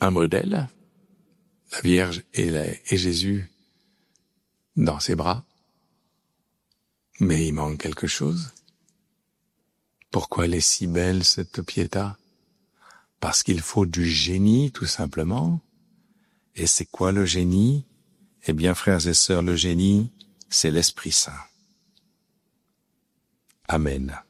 un modèle, la Vierge et Jésus dans ses bras, mais il manque quelque chose. Pourquoi elle est si belle, cette Pietà? Parce qu'il faut du génie, tout simplement. Et c'est quoi le génie? Eh bien, frères et sœurs, le génie, c'est l'Esprit Saint. Amen.